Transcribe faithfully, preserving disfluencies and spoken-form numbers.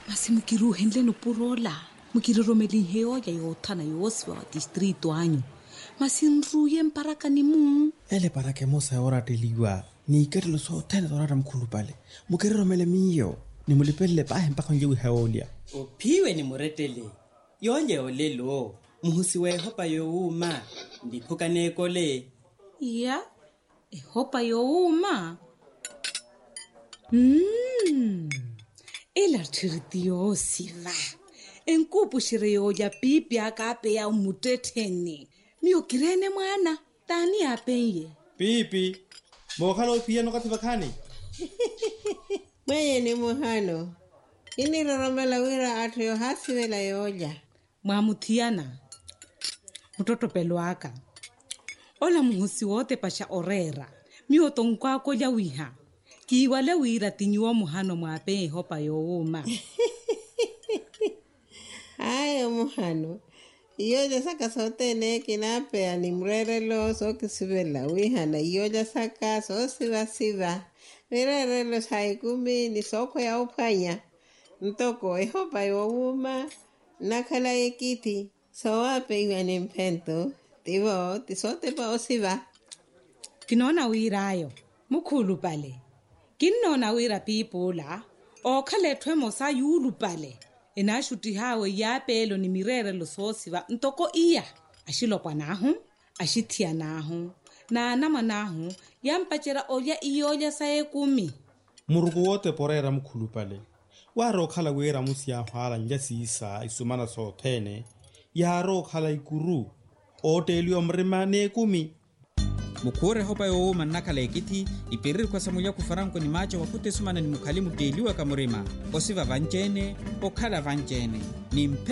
Masi mukiruhendle no purola. Mukiroromeli heo ya yotana yosi wa distrito anyo. Masi nruye mparaka ni mu. Ele parake mosa ora teliwa. Ni kerlo so tena dorara mkulu pale. Mukiroromele miyo. Ni mulipele pahe mpaka njewi heolia. Upiwe ni muretele. Yonje olelo. Muhusiwe hopa youma. Ndipuka nekole. Iya. E hopa youma. Mmm. Ela tiritiyo siva. Enkupu shireyo ya pipi akape ya umuteteni. Miyo kirene mwana. Tani apenye. Pipi. Mwakalo pia nukati vakani. Mweye ni muhano. Ini roromela wira atu yo hasi wela yoja. Mwamutiana. Mtoto peluaka. Ola muhusi wote pasha orera. Miyo tonkwa koja wiha. Kiwale wira tinyuwa muhano mwape hopa youma. Ayo muhano. Iyoja saka sote ne kinapea ni mrerelo so kisibela wihana. Iyoja saka so siva siva. Mrerelo saikumi ni soko ya upanya. Ntoko ehopa youma. Nakala ekiti. So wape iwa ni mpento. Tivo tisote pa osiva. Kinona wira ayo. Mukulu pale. Kinona wira pipula. O kale twemo sa yulu pale. Enashuti hawe ya pelo ni mirere lo sosiva. Ntoko iya. Ashilo kwa nahu. Ashitia nahu. Na anama nahu. Yampachera oya iyoja sae kumi. Murugu wote porera mkulu pale. Waro kala wera musi ya hwala njasi isa isumana so tene. Yaro kala ikuru. Ote ilio mrima ne kumi. Mukure hopa yo manakala ekiti ipirir kwa samulia kufaranko ni macho wakute sumana ni mukalimu deliwa kamurima osiva vanjene okala vanjene ni mpe